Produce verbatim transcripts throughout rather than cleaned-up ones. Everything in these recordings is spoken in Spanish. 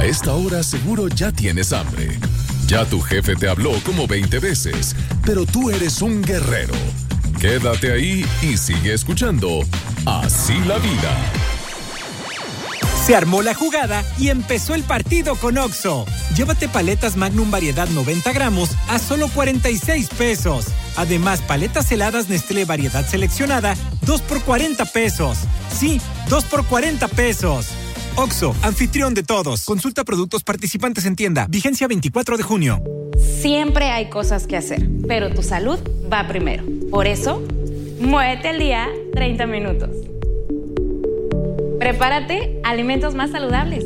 esta hora seguro ya tienes hambre. Ya tu jefe te habló como veinte veces, pero tú eres un guerrero. Quédate ahí y sigue escuchando Así la Vida. Se armó la jugada y empezó el partido con Oxxo. Llévate paletas Magnum variedad noventa gramos a solo cuarenta y seis pesos. Además, paletas heladas Nestlé variedad seleccionada, dos por cuarenta pesos. Sí, dos por cuarenta pesos. Oxxo, anfitrión de todos. Consulta productos participantes en tienda. Vigencia veinticuatro de junio. Siempre hay cosas que hacer, pero tu salud va primero. Por eso, muévete al día treinta minutos. Prepárate alimentos más saludables.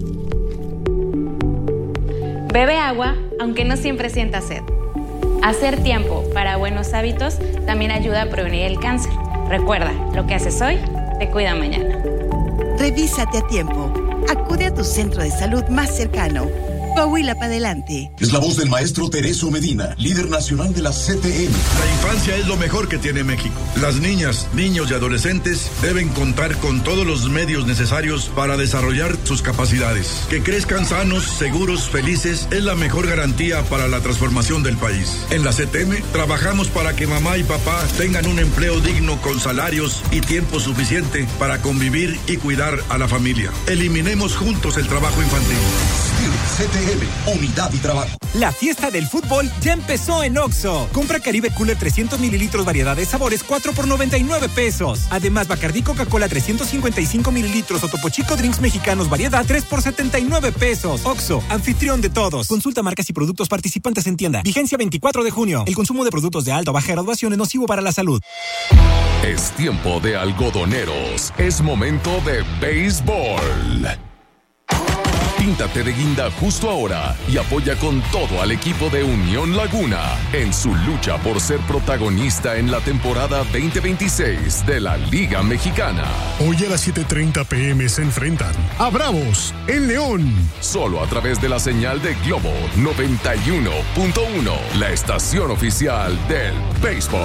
Bebe agua, aunque no siempre sientas sed. Hacer tiempo para buenos hábitos también ayuda a prevenir el cáncer. Recuerda, lo que haces hoy te cuida mañana. Revísate a tiempo. Acude a tu centro de salud más cercano. Coahuila para adelante. Es la voz del maestro Teresio Medina, líder nacional de la C T M. La infancia es lo mejor que tiene México. Las niñas, niños y adolescentes deben contar con todos los medios necesarios para desarrollar sus capacidades. Que crezcan sanos, seguros, felices es la mejor garantía para la transformación del país. En la C T M trabajamos para que mamá y papá tengan un empleo digno con salarios y tiempo suficiente para convivir y cuidar a la familia. Eliminemos juntos el trabajo infantil. C T M, unidad y trabajo. La fiesta del fútbol ya empezó en Oxxo. Compra Caribe Cooler trescientos mililitros variedad de sabores, cuatro por noventa y nueve pesos. Además, Bacardí Coca-Cola trescientos cincuenta y cinco mililitros o Topo Chico Drinks Mexicanos variedad, tres por setenta y nueve pesos. Oxxo, anfitrión de todos. Consulta marcas y productos participantes en tienda. Vigencia veinticuatro de junio. El consumo de productos de alta o baja graduación es nocivo para la salud. Es tiempo de algodoneros. Es momento de béisbol. Píntate de guinda justo ahora y apoya con todo al equipo de Unión Laguna en su lucha por ser protagonista en la temporada veinte veintiséis de la Liga Mexicana. Hoy a las siete treinta pm se enfrentan a Bravos en León. Solo a través de la señal de Globo noventa y uno punto uno, la estación oficial del béisbol.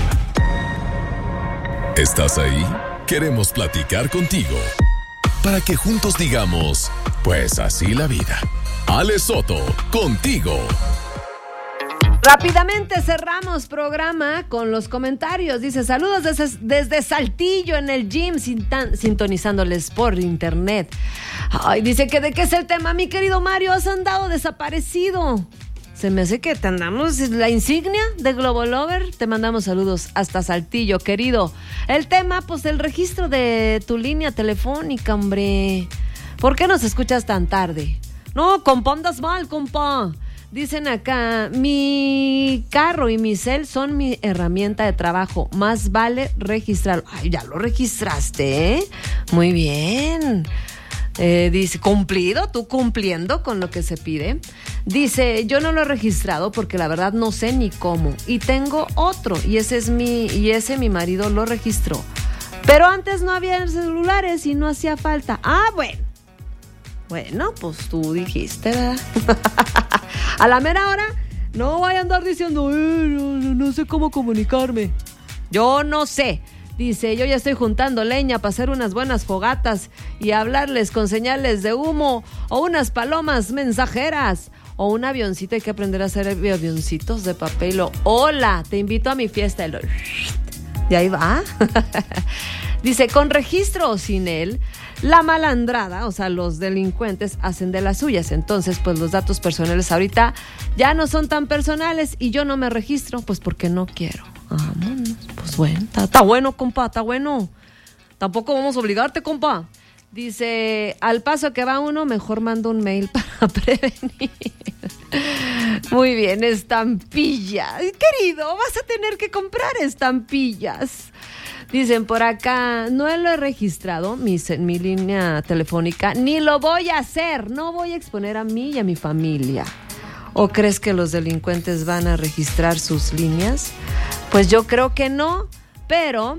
¿Estás ahí? Queremos platicar contigo. Para que juntos digamos, pues así la vida. Ale Soto, contigo. Rápidamente cerramos programa con los comentarios. Dice, saludos desde, desde Saltillo en el gym, sintan, sintonizándoles por internet. Ay, dice que de qué es el tema, mi querido Mario, has andado desaparecido. Se me hace que te andamos la insignia de Globo Lover. Te mandamos saludos hasta Saltillo, querido. El tema, pues el registro de tu línea telefónica, hombre. ¿Por qué nos escuchas tan tarde? No, compa, andas mal, compa. Dicen acá, mi carro y mi cel son mi herramienta de trabajo. Más vale registrarlo. Ay, ya lo registraste, ¿eh? Muy bien. Eh, dice, cumplido, tú cumpliendo con lo que se pide. Dice, yo no lo he registrado porque la verdad no sé ni cómo. Y tengo otro, y ese es mi, y ese mi marido lo registró. Pero antes no había celulares y no hacía falta. Ah, bueno. Bueno, pues tú dijiste, ¿verdad? A la mera hora, no voy a andar diciendo, eh, no, no, no sé cómo comunicarme. Yo no sé. Dice, yo ya estoy juntando leña para hacer unas buenas fogatas y hablarles con señales de humo o unas palomas mensajeras o un avioncito. Hay que aprender a hacer avioncitos de papel. O, hola, te invito a mi fiesta. Y, lo, y ahí va. Dice, con registro o sin él, la malandrada, o sea, los delincuentes hacen de las suyas. Entonces, pues los datos personales ahorita ya no son tan personales y yo no me registro, pues porque no quiero. Ah, pues bueno, está bueno, compa, está bueno. Tampoco vamos a obligarte, compa. Dice, al paso que va uno, mejor mando un mail para prevenir. Muy bien, estampilla. Querido, vas a tener que comprar estampillas. Dicen por acá, no lo he registrado, mi, mi línea telefónica, ni lo voy a hacer. No voy a exponer a mí y a mi familia. ¿O crees que los delincuentes van a registrar sus líneas? Pues yo creo que no, pero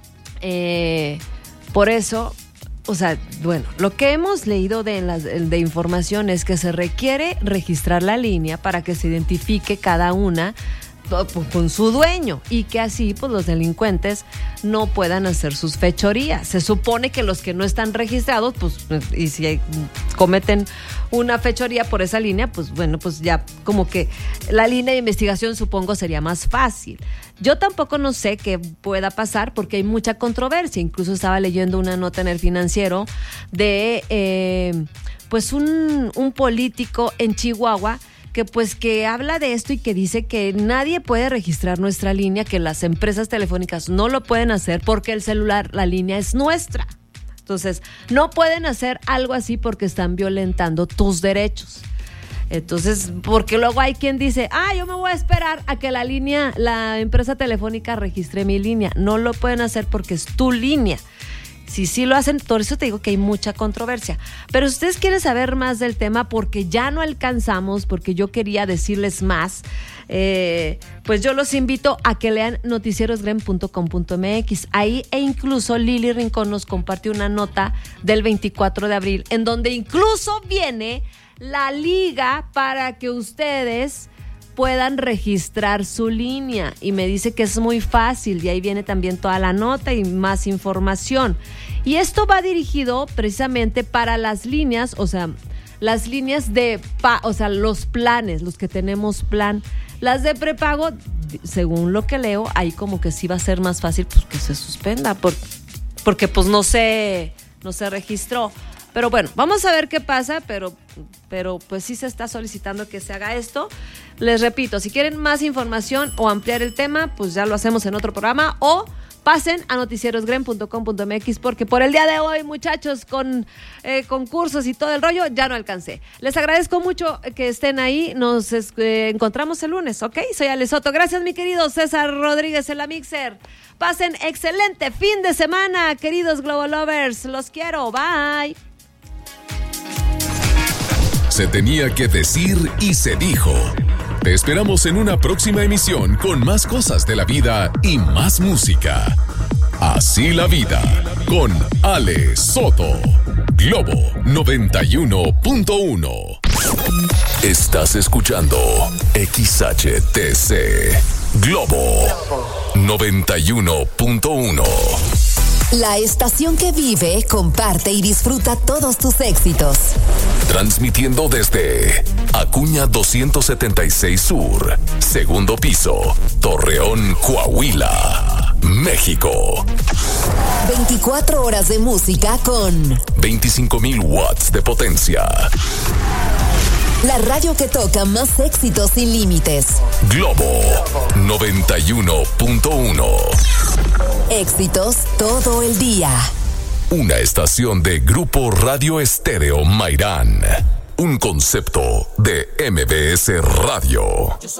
eh, por eso, o sea, bueno, lo que hemos leído de, las, de información es que se requiere registrar la línea para que se identifique cada una con su dueño y que así pues los delincuentes no puedan hacer sus fechorías. Se supone que los que no están registrados, pues, y si cometen una fechoría por esa línea, pues bueno, pues ya como que la línea de investigación supongo sería más fácil. Yo tampoco no sé qué pueda pasar porque hay mucha controversia. Incluso estaba leyendo una nota en El Financiero de eh, pues un, un político en Chihuahua que pues que habla de esto y que dice que nadie puede registrar nuestra línea, que las empresas telefónicas no lo pueden hacer porque el celular, la línea es nuestra. Entonces, no pueden hacer algo así porque están violentando tus derechos. Entonces, porque luego hay quien dice, ah, yo me voy a esperar a que la línea, la empresa telefónica registre mi línea. No lo pueden hacer porque es tu línea. Si sí lo hacen, por eso te digo que hay mucha controversia. Pero si ustedes quieren saber más del tema, porque ya no alcanzamos, porque yo quería decirles más, eh, pues yo los invito a que lean noticieros grem punto com punto m x. Ahí e incluso Lili Rincón nos compartió una nota del veinticuatro de abril, en donde incluso viene la liga para que ustedes puedan registrar su línea, y me dice que es muy fácil, y ahí viene también toda la nota y más información. Y esto va dirigido precisamente para las líneas, o sea, las líneas de, pa, o sea, los planes, los que tenemos plan. Las de prepago, según lo que leo, ahí como que sí va a ser más fácil pues que se suspenda, por, porque pues no se, no se registró. Pero bueno, vamos a ver qué pasa, pero, pero pues sí se está solicitando que se haga esto. Les repito, si quieren más información o ampliar el tema, pues ya lo hacemos en otro programa, o pasen a noticieros grem punto com punto m x, porque por el día de hoy, muchachos, con eh, concursos y todo el rollo, ya no alcancé. Les agradezco mucho que estén ahí. Nos eh, encontramos el lunes, ¿ok? Soy Ale Soto. Gracias, mi querido César Rodríguez en la Mixer. Pasen excelente fin de semana, queridos Global Lovers. Los quiero. Bye. Se tenía que decir y se dijo. Te esperamos en una próxima emisión con más cosas de la vida y más música. Así la vida, con Ale Soto. Globo noventa y uno punto uno. Estás escuchando X H T C Globo noventa y uno punto uno. La estación que vive, comparte y disfruta todos tus éxitos. Transmitiendo desde Acuña doscientos setenta y seis Sur, segundo piso, Torreón, Coahuila, México. veinticuatro horas de música con veinticinco mil watts de potencia. La radio que toca más éxitos sin límites. Globo noventa y uno punto uno. Éxitos todo el día. Una estación de Grupo Radio Estéreo Mairán. Un concepto de M B S Radio.